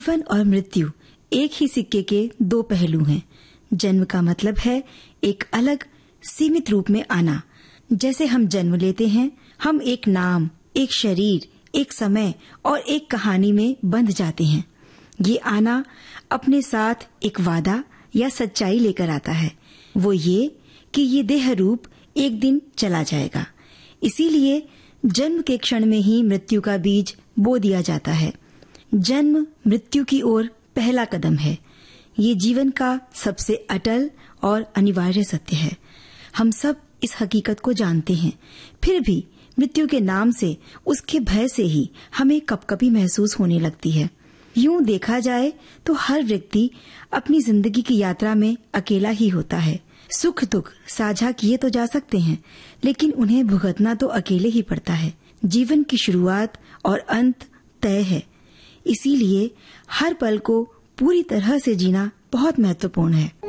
जीवन और मृत्यु एक ही सिक्के के दो पहलू हैं। जन्म का मतलब है एक अलग सीमित रूप में आना। जैसे हम जन्म लेते हैं, हम एक नाम, एक शरीर, एक समय और एक कहानी में बंध जाते हैं। ये आना अपने साथ एक वादा या सच्चाई लेकर आता है, वो ये कि ये देह रूप एक दिन चला जाएगा। इसीलिए जन्म के क्षण में ही मृत्यु का बीज बो दिया जाता है। जन्म मृत्यु की ओर पहला कदम है। ये जीवन का सबसे अटल और अनिवार्य सत्य है। हम सब इस हकीकत को जानते हैं, फिर भी मृत्यु के नाम से, उसके भय से ही हमें कपकपी महसूस होने लगती है। यूं देखा जाए तो हर व्यक्ति अपनी जिंदगी की यात्रा में अकेला ही होता है। सुख दुख साझा किए तो जा सकते हैं, लेकिन उन्हें भुगतना तो अकेले ही पड़ता है। जीवन की शुरुआत और अंत तय है, इसीलिए हर पल को पूरी तरह से जीना बहुत महत्वपूर्ण है।